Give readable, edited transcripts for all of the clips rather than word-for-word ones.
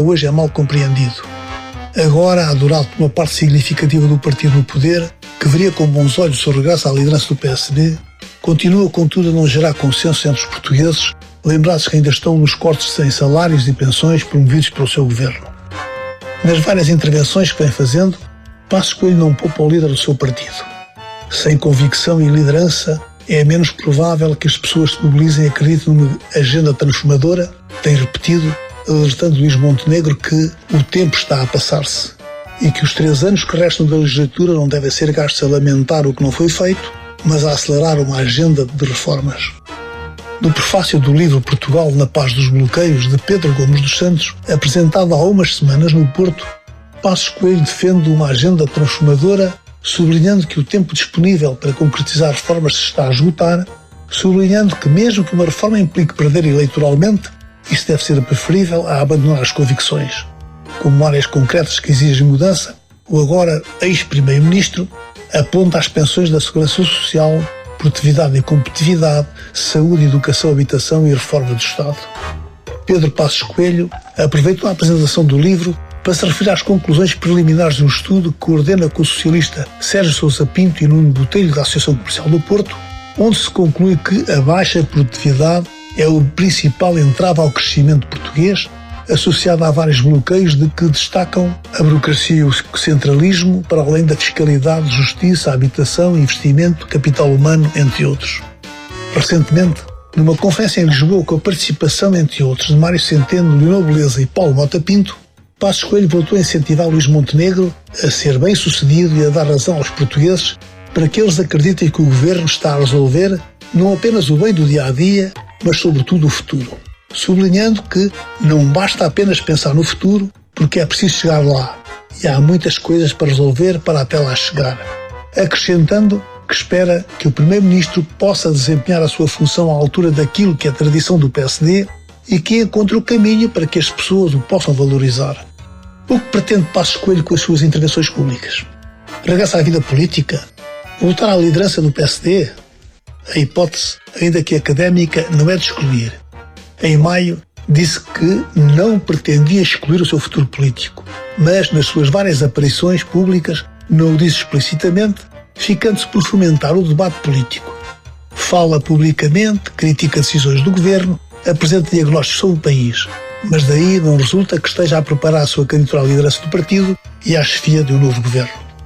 hoje é mal compreendido. Agora, adorado por uma parte significativa do partido no poder, que veria com bons olhos o seu regresso à liderança do PSD, continua, contudo, a não gerar consenso entre os portugueses, lembrados que ainda estão nos cortes em salários e pensões promovidos pelo seu governo. Nas várias intervenções que vem fazendo, Passos Coelho não poupa o líder do seu partido. Sem convicção e liderança, é menos provável que as pessoas se mobilizem e acreditem numa agenda transformadora, tem repetido, alertando Luís Montenegro que o tempo está a passar-se e que os 3 anos que restam da legislatura não devem ser gastos a lamentar o que não foi feito, mas a acelerar uma agenda de reformas. No prefácio do livro Portugal na Paz dos Bloqueios, de Pedro Gomes dos Santos, apresentado há umas semanas no Porto, Passos Coelho defende uma agenda transformadora, sublinhando que o tempo disponível para concretizar reformas se está a esgotar, sublinhando que mesmo que uma reforma implique perder eleitoralmente, isso deve ser preferível a abandonar as convicções. Como áreas concretas que exigem mudança, o agora ex-primeiro-ministro aponta as pensões da Segurança Social, produtividade e competitividade, saúde, educação, habitação e reforma do Estado. Pedro Passos Coelho aproveitou a apresentação do livro para se referir às conclusões preliminares de um estudo que coordena com o socialista Sérgio Sousa Pinto e Nuno Botelho da Associação Comercial do Porto, onde se conclui que a baixa produtividade é o principal entrave ao crescimento português, associado a vários bloqueios de que destacam a burocracia e o centralismo, para além da fiscalidade, justiça, habitação, investimento, capital humano, entre outros. Recentemente, numa conferência em Lisboa com a participação, entre outros, de Mário Centeno, Leonor Beleza e Paulo Mota Pinto, Passos Coelho voltou a incentivar Luís Montenegro a ser bem-sucedido e a dar razão aos portugueses para que eles acreditem que o governo está a resolver não apenas o bem do dia-a-dia, mas sobretudo o futuro. Sublinhando que não basta apenas pensar no futuro, porque é preciso chegar lá, e há muitas coisas para resolver para até lá chegar. Acrescentando que espera que o Primeiro-Ministro possa desempenhar a sua função à altura daquilo que é a tradição do PSD e que encontre o caminho para que as pessoas o possam valorizar. O que pretende Passos Coelho com as suas intervenções públicas? Regressa à vida política? Voltar à liderança do PSD? A hipótese, ainda que académica, não é de excluir. Em maio, disse que não pretendia excluir o seu futuro político, mas nas suas várias aparições públicas não o disse explicitamente, ficando-se por fomentar o debate político. Fala publicamente, critica decisões do governo, apresenta diagnósticos sobre o país, mas daí não resulta que esteja a preparar a sua candidatura à liderança do partido e à chefia de um novo governo.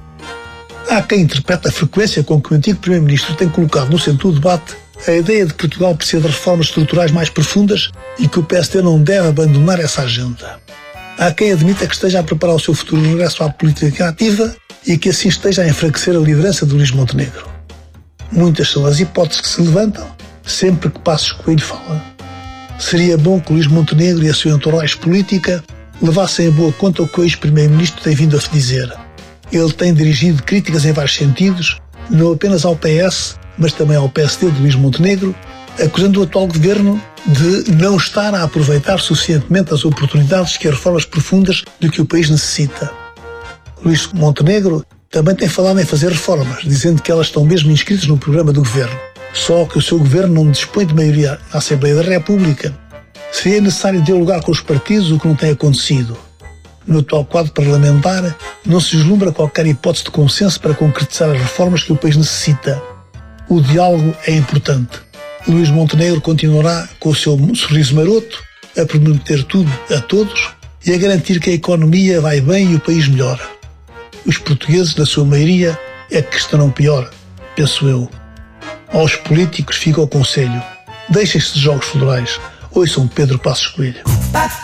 Há quem interprete a frequência com que o antigo Primeiro-Ministro tem colocado no centro do debate a ideia de que Portugal precisa de reformas estruturais mais profundas e que o PSD não deve abandonar essa agenda. Há quem admita que esteja a preparar o seu futuro regresso à política ativa e que assim esteja a enfraquecer a liderança de Luís Montenegro. Muitas são as hipóteses que se levantam sempre que Passos Coelho fala. Seria bom que Luís Montenegro e a sua entourage política levassem a boa conta o que o ex-primeiro-ministro tem vindo a dizer. Ele tem dirigido críticas em vários sentidos, não apenas ao PS, mas também ao PSD de Luís Montenegro, acusando o atual governo de não estar a aproveitar suficientemente as oportunidades que as reformas profundas de que o país necessita. Luís Montenegro também tem falado em fazer reformas, dizendo que elas estão mesmo inscritas no programa do governo. Só que o seu governo não dispõe de maioria na Assembleia da República. Seria necessário dialogar com os partidos, o que não tem acontecido. No atual quadro parlamentar, não se vislumbra qualquer hipótese de consenso para concretizar as reformas que o país necessita. O diálogo é importante. Luís Montenegro continuará com o seu sorriso maroto, a prometer tudo a todos e a garantir que a economia vai bem e o país melhora. Os portugueses, na sua maioria, é que estarão pior, penso eu. Aos políticos fica o conselho. Deixem-se de jogos florais. Ouçam Pedro Passos Coelho.